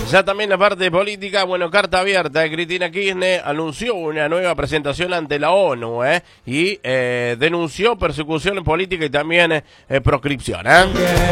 Ya también la parte política, bueno, carta abierta. Cristina Kirchner anunció una nueva presentación ante la ONU y denunció persecución política y también proscripción.